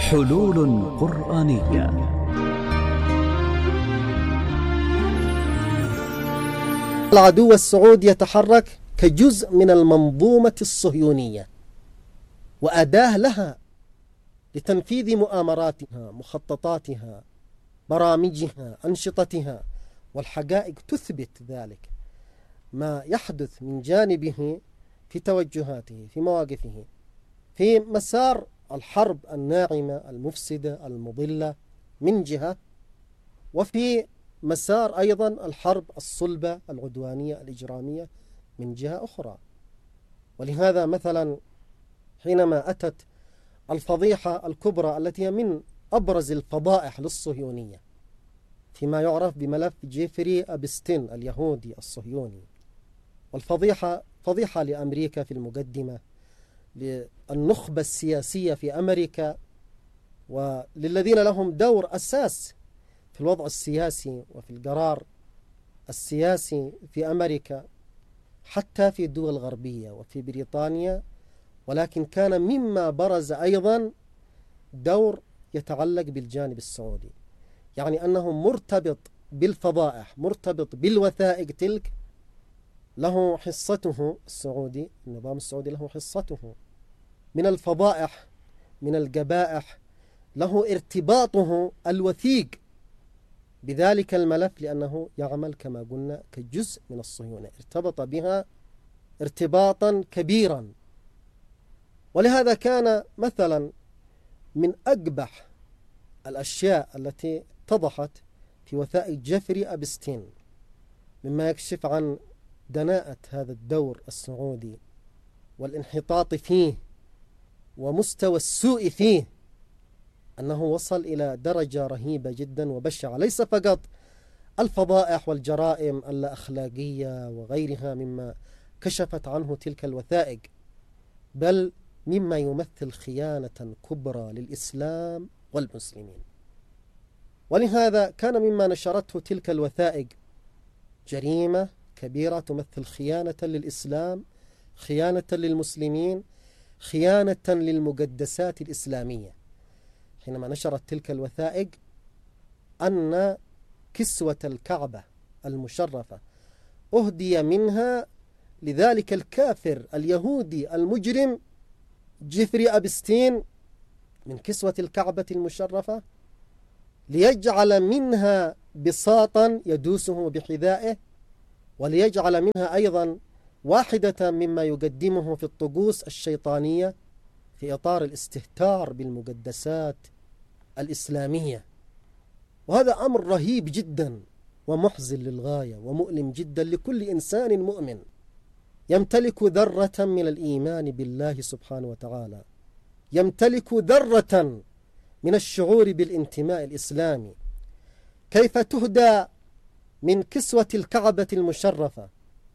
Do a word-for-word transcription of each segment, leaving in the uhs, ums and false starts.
حلول قرآنية. العدو السعودي يتحرك كجزء من المنظومة الصهيونية وأداة لها لتنفيذ مؤامراتها، مخططاتها، برامجها، أنشطتها، والحقائق تثبت ذلك. ما يحدث من جانبه في توجهاته، في مواقفه، في مسار الحرب الناعمة المفسدة المضلة من جهة، وفي مسار أيضا الحرب الصلبة العدوانية الإجرامية من جهة أخرى. ولهذا مثلا حينما أتت الفضيحة الكبرى التي هي من أبرز الفضائح للصهيونية فيما يعرف بملف جيفري أبستين اليهودي الصهيوني، والفضيحة فضيحة لأمريكا في المقدمة، للنخبة السياسية في أمريكا، وللذين لهم دور أساس في الوضع السياسي وفي القرار السياسي في أمريكا، حتى في الدول الغربية وفي بريطانيا. ولكن كان مما برز أيضا دور يتعلق بالجانب السعودي، يعني أنه مرتبط بالفضائح، مرتبط بالوثائق تلك، له حصته السعودي، النظام السعودي له حصته من الفضائح، من القبائح، له ارتباطه الوثيق بذلك الملف، لأنه يعمل كما قلنا كجزء من الصهيونية، ارتبط بها ارتباطا كبيرا. ولهذا كان مثلا من أقبح الأشياء التي اتضحت في وثائق جيفري أبستين مما يكشف عن دناءة هذا الدور السعودي والانحطاط فيه ومستوى السوء فيه، أنه وصل إلى درجة رهيبة جدا وبشعة. ليس فقط الفضائح والجرائم اللا أخلاقية وغيرها مما كشفت عنه تلك الوثائق، بل مما يمثل خيانة كبرى للإسلام والمسلمين. ولهذا كان مما نشرته تلك الوثائق جريمة كبيرة تمثل خيانة للإسلام، خيانة للمسلمين، خيانة للمقدسات الإسلامية. حينما نشرت تلك الوثائق أن كسوة الكعبة المشرفة أهدي منها لذلك الكافر اليهودي المجرم جيفري أبستين، من كسوة الكعبة المشرفة، ليجعل منها بساطا يدوسه بحذائه، وليجعل منها أيضا واحدة مما يقدمه في الطقوس الشيطانية في إطار الاستهتار بالمقدسات الإسلامية. وهذا أمر رهيب جدا ومحزن للغاية ومؤلم جدا لكل إنسان مؤمن يمتلك ذرة من الإيمان بالله سبحانه وتعالى، يمتلك ذرة من الشعور بالانتماء الإسلامي. كيف تهدى من كسوة الكعبة المشرفة،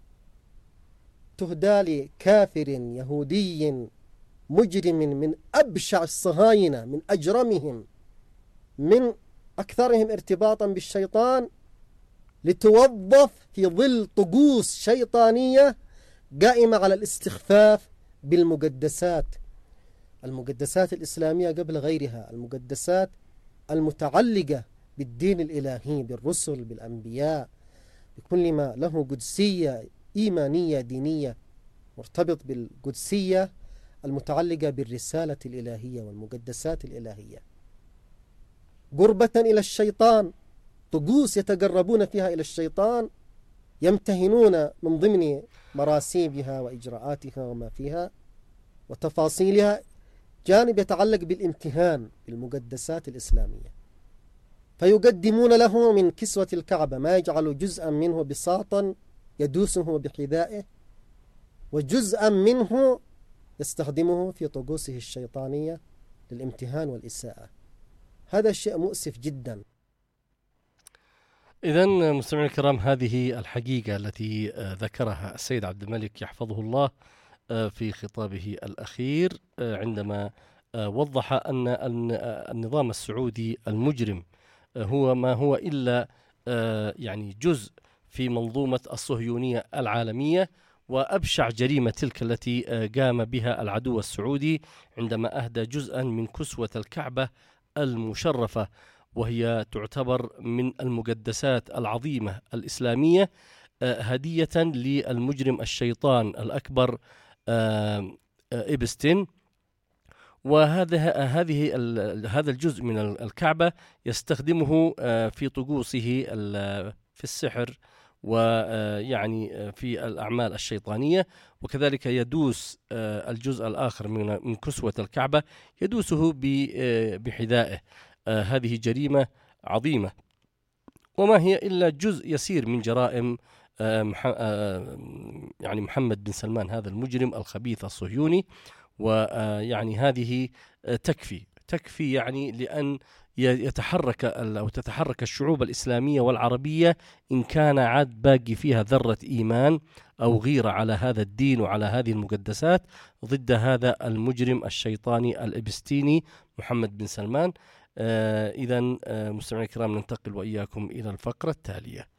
تهدى لكافر يهودي مجرم من أبشع الصهاينة، من أجرمهم، من أكثرهم ارتباطا بالشيطان، لتوظف في ظل طقوس شيطانية قائمة على الاستخفاف بالمقدسات، المقدسات الإسلامية قبل غيرها، المقدسات المتعلقة بالدين الإلهي، بالرسل، بالأنبياء، بكل ما له قدسية إيمانية دينية، مرتبط بالقدسية المتعلقة بالرسالة الإلهية والمقدسات الإلهية. قربة إلى الشيطان، طقوس يتقربون فيها إلى الشيطان، يمتهنون من ضمن مراسيمها وإجراءاتها وما فيها وتفاصيلها جانب يتعلق بالامتهان بالمقدسات الإسلامية، فيقدمون له من كسوة الكعبة ما يجعل جزءا منه بساطا يدوسه بحذائه، وجزءا منه يستخدمه في طقوسه الشيطانية للامتهان والإساءة. هذا شيء مؤسف جدا. إذن مستمعينا الكرام، هذه الحقيقة التي ذكرها السيد عبد الملك يحفظه الله في خطابه الأخير، عندما وضح أن النظام السعودي المجرم هو ما هو إلا يعني جزء في منظومة الصهيونية العالمية، وأبشع جريمة تلك التي قام بها العدو السعودي عندما أهدى جزءا من كسوة الكعبة المشرفة، وهي تعتبر من المقدسات العظيمة الإسلامية، هدية للمجرم الشيطان الأكبر إبستين. وهذا هذه هذا الجزء من الكعبة يستخدمه في طقوسه في السحر ويعني في الأعمال الشيطانية، وكذلك يدوس الجزء الآخر من كسوة الكعبة يدوسه بحذائه. هذه جريمة عظيمة، وما هي إلا جزء يسير من جرائم يعني محمد بن سلمان هذا المجرم الخبيث الصهيوني. ويعني هذه تكفي تكفي يعني لأن يتحرك أو تتحرك الشعوب الإسلامية والعربية إن كان عاد باقي فيها ذرة إيمان أو غيرة على هذا الدين وعلى هذه المقدسات ضد هذا المجرم الشيطاني الإبستيني محمد بن سلمان. إذن مستمعينا الكرام، ننتقل وإياكم إلى الفقرة التالية.